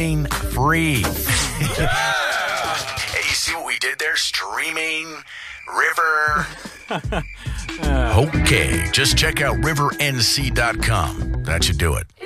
free. Hey, you see what we did there? Streaming, River. Okay, just check out rivernc.com. That should do it.